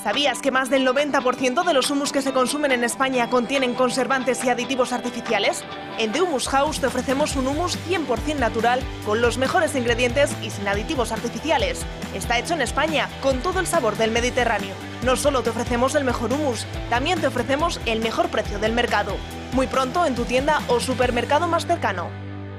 ¿Sabías que más del 90% de los humus que se consumen en España contienen conservantes y aditivos artificiales? En The Humus House te ofrecemos un humus 100% natural, con los mejores ingredientes y sin aditivos artificiales. Está hecho en España, con todo el sabor del Mediterráneo. No solo te ofrecemos el mejor humus, también te ofrecemos el mejor precio del mercado. Muy pronto en tu tienda o supermercado más cercano.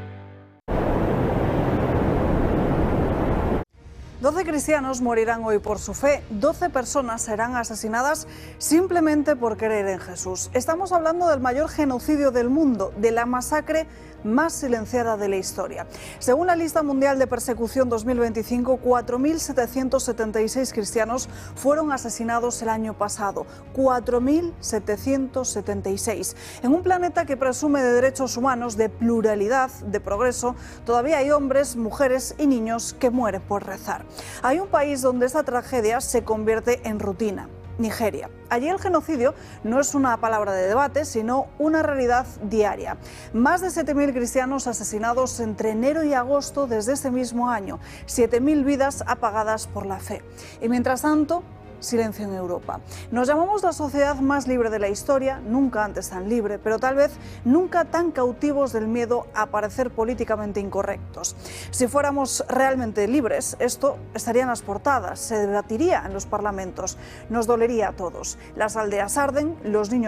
12 cristianos morirán hoy por su fe, 12 personas serán asesinadas simplemente por creer en Jesús. Estamos hablando del mayor genocidio del mundo, de la masacre más silenciada de la historia. Según la lista mundial de persecución 2025, 4.776 cristianos fueron asesinados el año pasado. 4.776. En un planeta que presume de derechos humanos, de pluralidad, de progreso, todavía hay hombres, mujeres y niños que mueren por rezar. Hay un país donde esta tragedia se convierte en rutina: Nigeria. Allí el genocidio no es una palabra de debate, sino una realidad diaria. Más de 7.000 cristianos asesinados entre enero y agosto desde ese mismo año. 7.000 vidas apagadas por la fe. Y mientras tanto, silencio en Europa. Nos llamamos la sociedad más libre de la historia, nunca antes tan libre, pero tal vez nunca tan cautivos del miedo a parecer políticamente incorrectos. Si fuéramos realmente libres, esto estaría en las portadas, se debatiría en los parlamentos, nos dolería a todos. Las aldeas arden, los niños